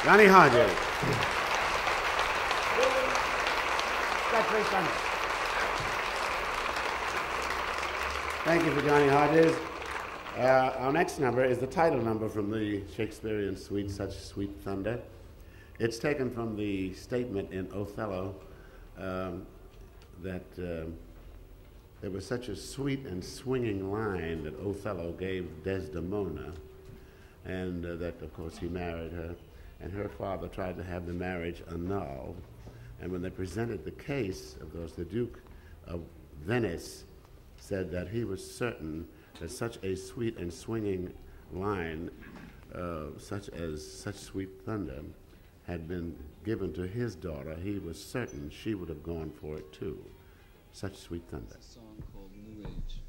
Johnny Hodges. Got 3 cents. Thank you for Johnny Hodges. Our next number is the title number from the Shakespearean suite, Such Sweet Thunder. It's taken from the statement in Othello that there was such a sweet and swinging line that Othello gave Desdemona, and that, of course, he married her, and her father tried to have the marriage annulled. And when they presented the case, of course, the Duke of Venice said that he was certain that such a sweet and swinging line, such sweet thunder, had been given to his daughter. He was certain she would have gone for it too. Such Sweet Thunder. It's a song called New Age.